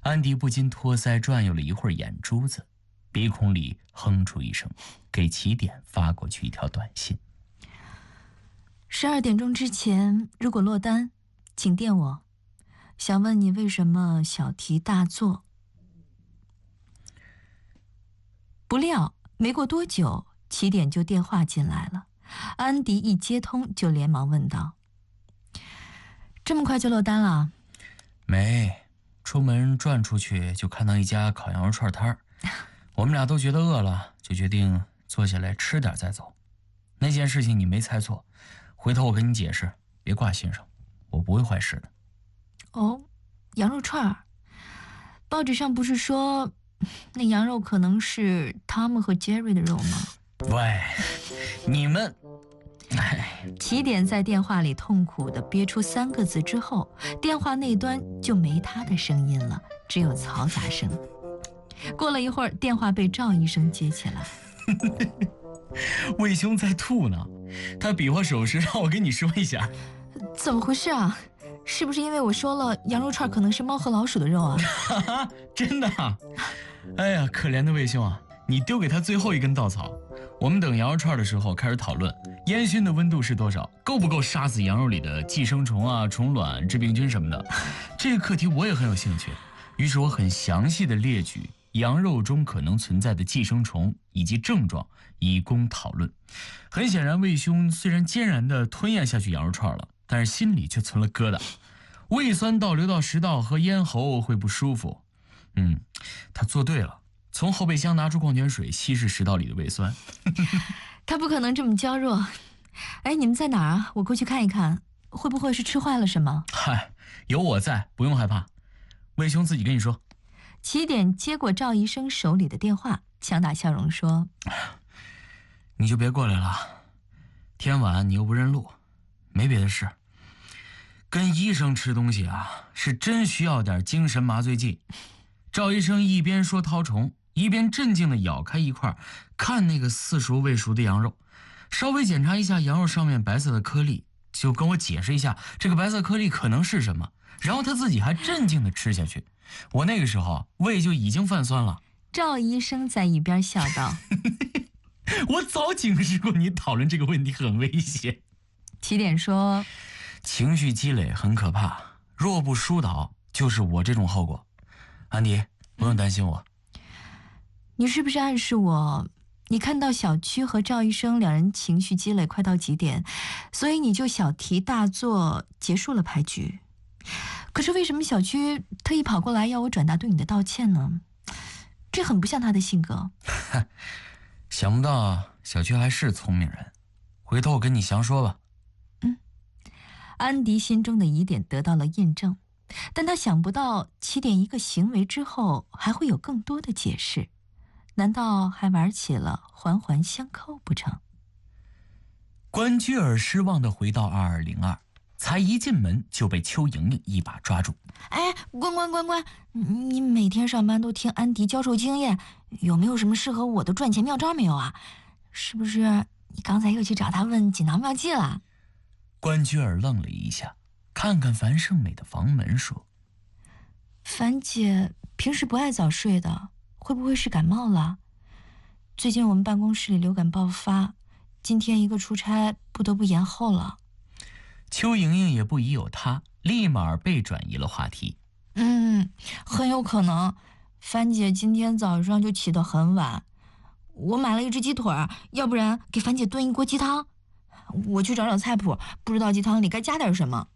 安迪不禁托腮转悠了一会儿眼珠子，鼻孔里哼出一声，给起点发过去一条短信 ：12点钟之前，如果落单，请电我。想问你为什么小题大做。不料没过多久，起点就电话进来了。安迪一接通就连忙问道：这么快就落单了？ 没，出门转出去就看到一家烤羊肉串摊儿，我们俩都觉得饿了，就决定坐下来吃点再走。那件事情你没猜错，回头我跟你解释，别挂心上，我不会坏事的。 哦，羊肉串儿，报纸上不是说那羊肉可能是汤姆和杰瑞的肉吗？ 喂，你们…… 起点在电话里痛苦地憋出3个字之后，电话那端就没他的声音了，只有嘈杂声。过了一会儿，电话被赵医生接起来。 魏兄在吐呢，他比划手势让我跟你说一下。 怎么回事啊？是不是因为我说了羊肉串可能是猫和老鼠的肉啊？ 真的啊？哎呀，可怜的魏兄啊，你丢给他最后一根稻草。我们等羊肉串的时候开始讨论烟熏的温度是多少，够不够杀死羊肉里的寄生虫啊、虫卵、致病菌什么的。这个课题我也很有兴趣，于是我很详细的列举羊肉中可能存在的寄生虫以及症状，以供讨论。很显然，魏兄虽然坚然地吞咽下去羊肉串了，但是心里却存了疙瘩。胃酸倒流到食道和咽喉会不舒服。他做对了，从后备箱拿出矿泉水稀释食道里的胃酸。 他不可能这么娇弱。哎，你们在哪儿啊？我过去看一看，会不会是吃坏了什么？ 嗨，有我在，不用害怕。魏兄自己跟你说。 起点接过赵医生手里的电话，强打笑容说： 你就别过来了，天晚你又不认路，没别的事。跟医生吃东西啊，是真需要点精神麻醉剂。赵医生一边说绦虫，一边镇静地咬开一块，看那个似熟未熟的羊肉，稍微检查一下羊肉上面白色的颗粒，就跟我解释一下这个白色颗粒可能是什么，然后他自己还镇静地吃下去。我那个时候胃就已经泛酸了。 赵医生在一边笑道： 我早警示过你，讨论这个问题很危险。 起点说： 情绪积累很可怕，若不疏导，就是我这种后果。安迪，不用担心我。 你是不是暗示我，你看到小区和赵医生两人情绪积累快到极点，所以你就小题大做，结束了牌局？可是为什么小区特意跑过来要我转达对你的道歉呢？这很不像他的性格。 想不到小区还是聪明人，回头我跟你详说吧。 安迪心中的疑点得到了印证，但他想不到起点一个行为之后还会有更多的解释，难道还玩起了环环相扣不成？ 关雎尔失望地回到2202，才一进门就被邱莹莹一把抓住。 哎，关，你每天上班都听安迪教授经验，有没有什么适合我的赚钱妙招没有啊？是不是你刚才又去找他问锦囊妙计了？ 关雎尔愣了一下，看看樊胜美的房门说： 樊姐平时不爱早睡的，会不会是感冒了？最近我们办公室里流感爆发，今天一个出差不得不延后了。 邱莹莹也不疑有他，立马被转移了话题。 很有可能樊姐今天早上就起得很晚，我买了一只鸡腿，要不然给樊姐炖一锅鸡汤。我去找找菜谱，不知道鸡汤里该加点什么。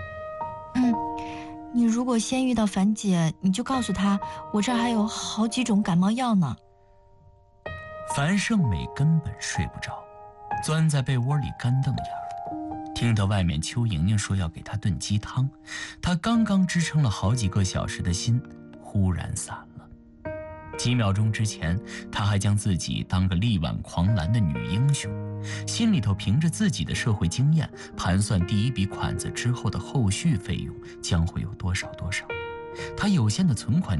你如果先遇到樊姐，你就告诉她我这儿还有好几种感冒药呢。 樊胜美根本睡不着，钻在被窝里干瞪眼儿。听到外面邱莹莹说要给她炖鸡汤，她刚刚支撑了好几个小时的心忽然散了。几秒钟之前，她还将自己当个力挽狂澜的女英雄，心里头凭着自己的社会经验盘算第一笔款子之后的后续费用将会有多少。她有限的存款